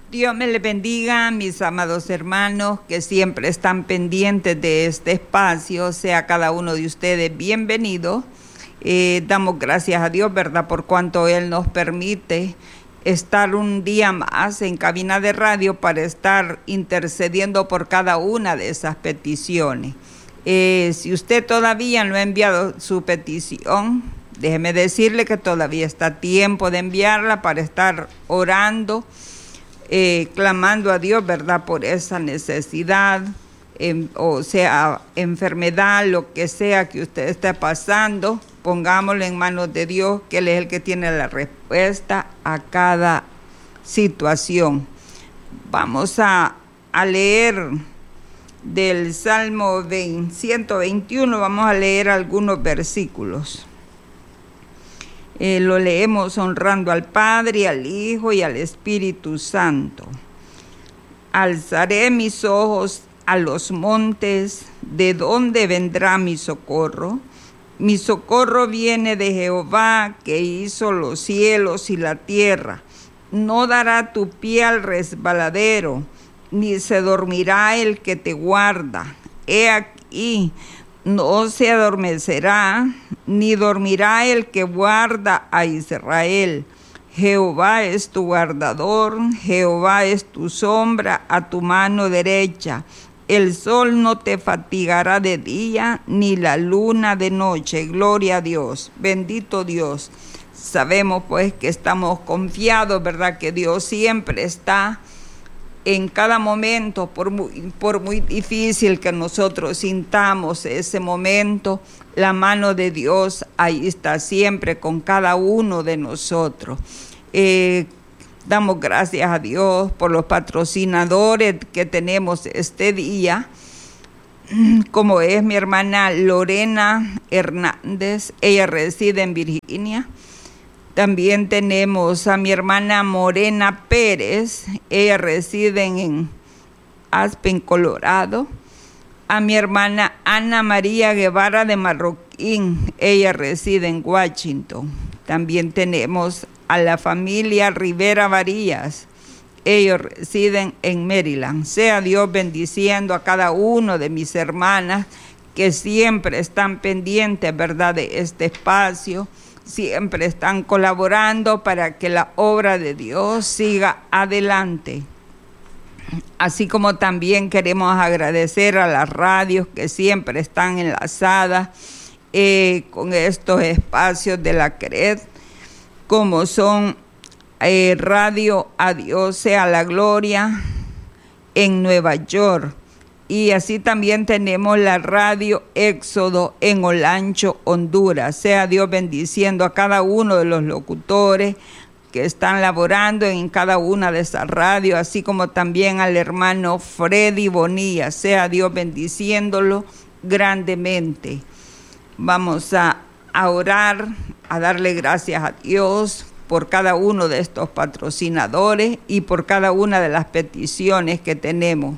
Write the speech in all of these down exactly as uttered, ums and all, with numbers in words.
Dios me les bendiga, mis amados hermanos, que siempre están pendientes de este espacio. Sea cada uno de ustedes bienvenido. Eh, damos gracias a Dios, ¿verdad?, por cuanto Él nos permite estar un día más en cabina de radio para estar intercediendo por cada una de esas peticiones. Eh, si usted todavía no ha enviado su petición, déjeme decirle que todavía está a tiempo de enviarla para estar orando, eh, clamando a Dios, ¿verdad?, por esa necesidad, eh, o sea, enfermedad, lo que sea que usted esté pasando. Pongámoslo en manos de Dios, que Él es el que tiene la respuesta a cada situación. Vamos a, a leer del Salmo ciento veintiuno, vamos a leer algunos versículos. Eh, lo leemos honrando al Padre, al Hijo y al Espíritu Santo. Alzaré mis ojos a los montes, ¿de dónde vendrá mi socorro? Mi socorro viene de Jehová, que hizo los cielos y la tierra. No dará tu pie al resbaladero, ni se dormirá el que te guarda. He aquí, no se adormecerá, ni dormirá el que guarda a Israel. Jehová es tu guardador, Jehová es tu sombra a tu mano derecha. El sol no te fatigará de día, ni la luna de noche. Gloria a Dios, bendito Dios. Sabemos pues que estamos confiados, ¿verdad?, que Dios siempre está en cada momento, por muy, por muy difícil que nosotros sintamos ese momento, la mano de Dios ahí está siempre con cada uno de nosotros. Eh, Damos gracias a Dios por los patrocinadores que tenemos este día, como es mi hermana Lorena Hernández, ella reside en Virginia. También tenemos a mi hermana Morena Pérez, ella reside en Aspen, Colorado. A mi hermana Ana María Guevara de Marroquín, ella reside en Washington. También tenemos a la familia Rivera Varías, ellos residen en Maryland. Sea Dios bendiciendo a cada uno de mis hermanas que siempre están pendientes, ¿verdad?, de este espacio, siempre están colaborando para que la obra de Dios siga adelante. Así como también queremos agradecer a las radios que siempre están enlazadas eh, con estos espacios de la C R E D, como son eh, Radio A Dios Sea la Gloria en Nueva York, y así también tenemos la Radio Éxodo en Olancho, Honduras. Sea Dios bendiciendo a cada uno de los locutores que están laborando en cada una de esas radios, así como también al hermano Freddy Bonilla. Sea Dios bendiciéndolo grandemente. Vamos a, a orar, a darle gracias a Dios por cada uno de estos patrocinadores y por cada una de las peticiones que tenemos.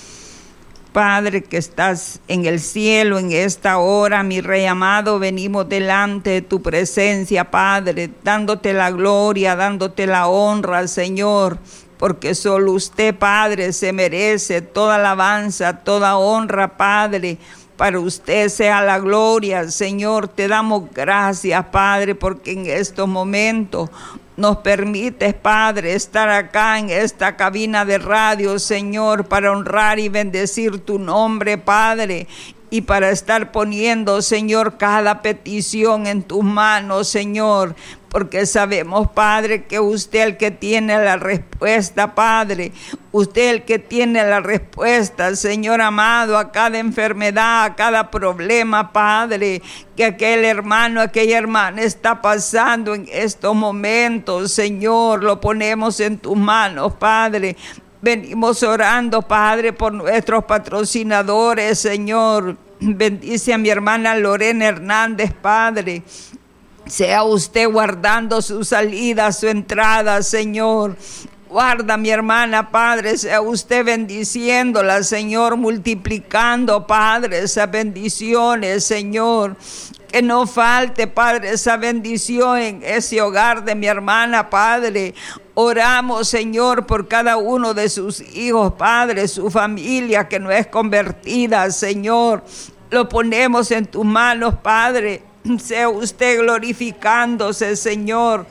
Padre que estás en el cielo, en esta hora, mi Rey amado, venimos delante de tu presencia, Padre, dándote la gloria, dándote la honra, Señor, porque solo usted, Padre, se merece toda alabanza, toda honra, Padre. Para usted sea la gloria, Señor. Te damos gracias, Padre, porque en estos momentos nos permites, Padre, estar acá en esta cabina de radio, Señor, para honrar y bendecir tu nombre, Padre, y para estar poniendo, Señor, cada petición en tus manos, Señor, porque sabemos, Padre, que usted es el que tiene la respuesta, Padre. Usted es el que tiene la respuesta, Señor amado, a cada enfermedad, a cada problema, Padre, que aquel hermano, aquella hermana está pasando en estos momentos, Señor. Lo ponemos en tus manos, Padre. Venimos orando, Padre, por nuestros patrocinadores, Señor. Bendice a mi hermana Lorena Hernández, Padre. Sea usted guardando su salida, su entrada, Señor. Guarda a mi hermana, Padre, sea usted bendiciéndola, Señor, multiplicando, Padre, esas bendiciones, Señor. Que no falte, Padre, esa bendición en ese hogar de mi hermana, Padre. Oramos, Señor, por cada uno de sus hijos, Padre, su familia que no es convertida, Señor. Lo ponemos en tus manos, Padre. Sea usted glorificándose, Señor.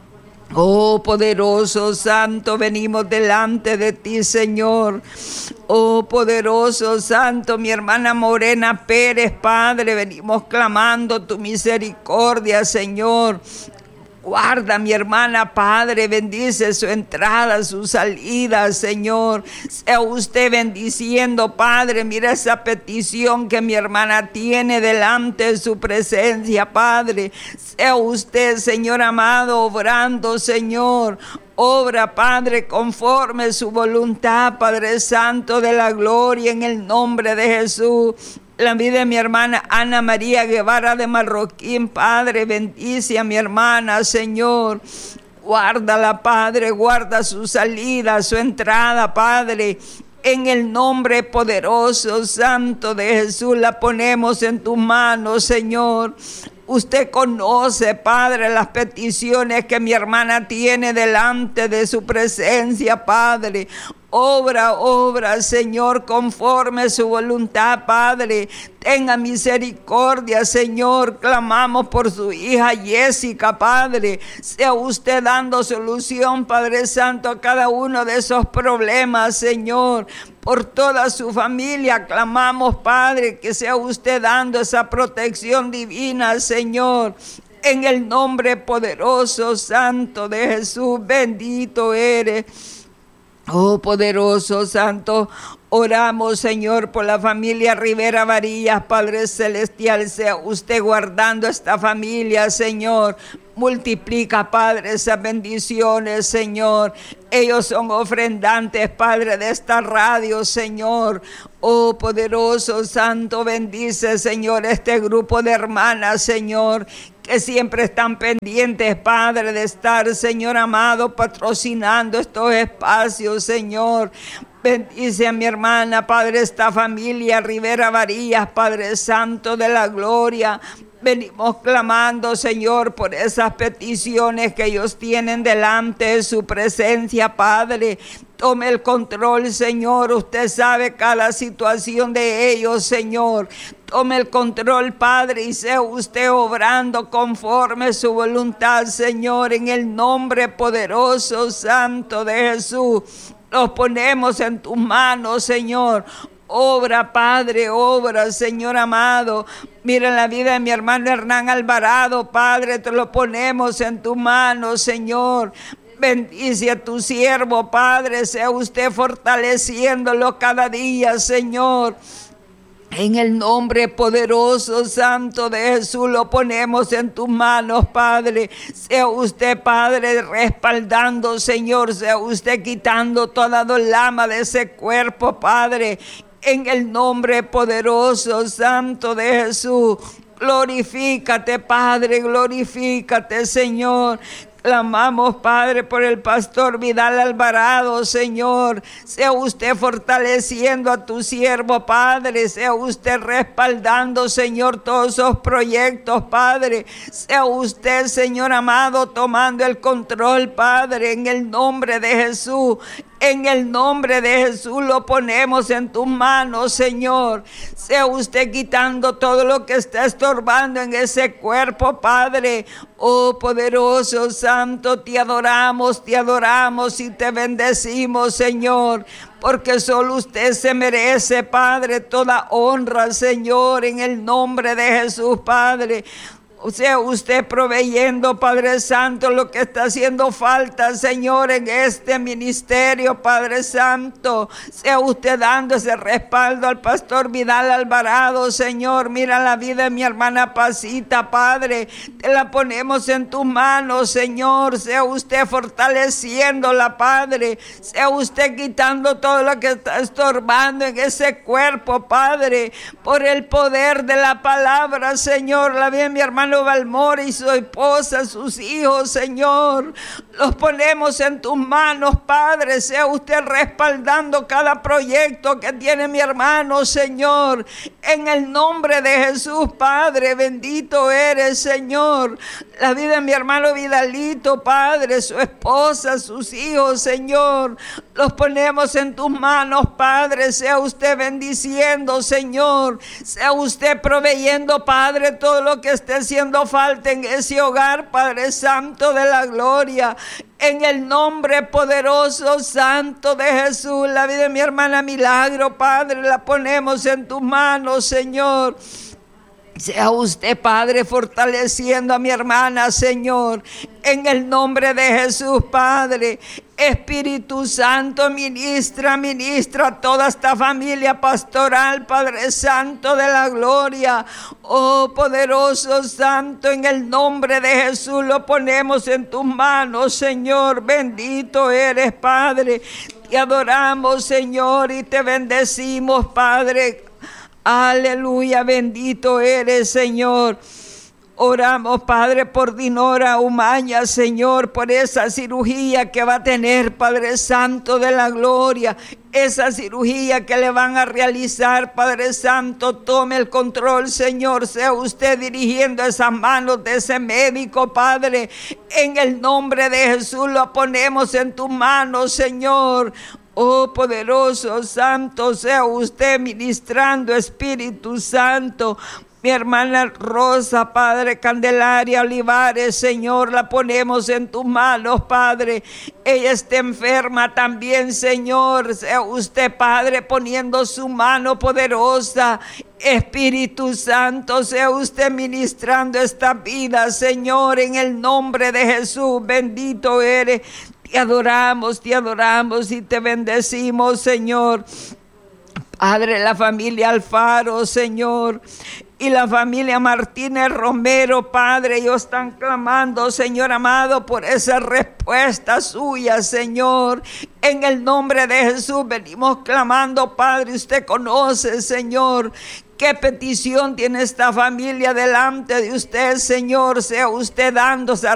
Oh, poderoso Santo, venimos delante de ti, Señor. Oh, poderoso Santo, mi hermana Morena Pérez, Padre, venimos clamando tu misericordia, Señor. Guarda a mi hermana, Padre, bendice su entrada, su salida, Señor. Sea usted bendiciendo, Padre. Mira esa petición que mi hermana tiene delante de su presencia, Padre. Sea usted, Señor amado, obrando, Señor. Obra, Padre, conforme su voluntad, Padre Santo de la gloria, en el nombre de Jesús. La vida de mi hermana Ana María Guevara de Marroquín, Padre, bendice a mi hermana, Señor. Guárdala, Padre, guarda su salida, su entrada, Padre. En el nombre poderoso, santo de Jesús, la ponemos en tus manos, Señor. Usted conoce, Padre, las peticiones que mi hermana tiene delante de su presencia, Padre. Obra, obra, Señor, conforme su voluntad, Padre. Tenga misericordia, Señor. Clamamos por su hija Jessica, Padre. Sea usted dando solución, Padre Santo, a cada uno de esos problemas, Señor. Por toda su familia clamamos, Padre, que sea usted dando esa protección divina, Señor. En el nombre poderoso, santo de Jesús, bendito eres. Oh, poderoso Santo, oramos, Señor, por la familia Rivera Varillas, Padre Celestial. Sea usted guardando esta familia, Señor. Multiplica, Padre, esas bendiciones, Señor. Ellos son ofrendantes, Padre, de esta radio, Señor. Oh, poderoso Santo, bendice, Señor, este grupo de hermanas, Señor, que siempre están pendientes, Padre, de estar, Señor amado, patrocinando estos espacios, Señor. Bendice a mi hermana, Padre, esta familia Rivera Varillas, Padre Santo de la gloria. Venimos clamando, Señor, por esas peticiones que ellos tienen delante de su presencia, Padre. Tome el control, Señor. Usted sabe cada situación de ellos, Señor. Tome el control, Padre, y sea usted obrando conforme su voluntad, Señor, en el nombre poderoso, santo de Jesús. Los ponemos en tus manos, Señor. Obra, Padre, obra, Señor amado. Mira la vida de mi hermano Hernán Alvarado, Padre, te lo ponemos en tus manos, Señor. Bendice a tu siervo, Padre, sea usted fortaleciéndolo cada día, Señor. En el nombre poderoso, santo de Jesús, lo ponemos en tus manos, Padre. Sea usted, Padre, respaldando, Señor. Sea usted quitando toda dolama de ese cuerpo, Padre. En el nombre poderoso, santo de Jesús. Glorifícate, Padre, glorifícate, Señor. Clamamos, Padre, por el pastor Vidal Alvarado, Señor. Sea usted fortaleciendo a tu siervo, Padre. Sea usted respaldando, Señor, todos esos proyectos, Padre. Sea usted, Señor amado, tomando el control, Padre, en el nombre de Jesús. En el nombre de Jesús lo ponemos en tus manos, Señor. Sea usted quitando todo lo que está estorbando en ese cuerpo, Padre. Oh, poderoso Santo, te adoramos, te adoramos y te bendecimos, Señor. Porque solo usted se merece, Padre, toda honra, Señor, en el nombre de Jesús, Padre. O sea, usted proveyendo, Padre Santo, lo que está haciendo falta, Señor, en este ministerio, Padre Santo. Sea usted dando ese respaldo al pastor Vidal Alvarado, Señor. Mira la vida de mi hermana Pasita, Padre. Te la ponemos en tus manos, Señor. Sea usted fortaleciéndola, Padre. Sea usted quitando todo lo que está estorbando en ese cuerpo, Padre. Por el poder de la palabra, Señor. La vida de mi hermano hermano Valmore y su esposa, sus hijos, Señor. Los ponemos en tus manos, Padre. Sea usted respaldando cada proyecto que tiene mi hermano, Señor. En el nombre de Jesús, Padre, bendito eres, Señor. La vida de mi hermano Vidalito, Padre, su esposa, sus hijos, Señor. Los ponemos en tus manos, Padre. Sea usted bendiciendo, Señor. Sea usted proveyendo, Padre, todo lo que esté haciendo falta en ese hogar, Padre Santo de la gloria. En el nombre poderoso, santo de Jesús, la vida de mi hermana Milagro, Padre, la ponemos en tus manos, Señor. Sea usted, Padre, fortaleciendo a mi hermana, Señor, en el nombre de Jesús, Padre. Espíritu Santo, ministra, ministra a toda esta familia pastoral, Padre Santo de la gloria. Oh, poderoso Santo, en el nombre de Jesús lo ponemos en tus manos, Señor. Bendito eres, Padre. Te adoramos, Señor, y te bendecimos, Padre. Aleluya, bendito eres, Señor. Oramos, Padre, por Dinora Umaña, Señor, por esa cirugía que va a tener, Padre Santo de la gloria. Esa cirugía que le van a realizar, Padre Santo, tome el control, Señor. Sea usted dirigiendo esas manos de ese médico, Padre. En el nombre de Jesús lo ponemos en tus manos, Señor. Oh, poderoso Santo, sea usted ministrando, Espíritu Santo. Mi hermana Rosa, Padre, Candelaria Olivares, Señor, la ponemos en tus manos, Padre. Ella está enferma también, Señor. Sea usted, Padre, poniendo su mano poderosa. Espíritu Santo, sea usted ministrando esta vida, Señor, en el nombre de Jesús. Bendito eres. Te adoramos, te adoramos y te bendecimos, Señor. Padre, la familia Alfaro, Señor, y la familia Martínez Romero, Padre, ellos están clamando, Señor amado, por esa respuesta suya, Señor. En el nombre de Jesús venimos clamando, Padre. Usted conoce, Señor, qué petición tiene esta familia delante de usted, Señor. Sea usted dando esa